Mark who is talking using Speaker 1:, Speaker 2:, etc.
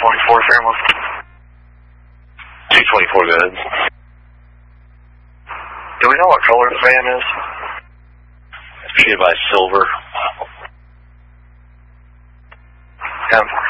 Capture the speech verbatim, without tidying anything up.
Speaker 1: twenty-four, Fairmont.
Speaker 2: two twenty-four, go ahead.
Speaker 1: Do we know what color the van is?
Speaker 2: It's shaded by silver.
Speaker 1: ten.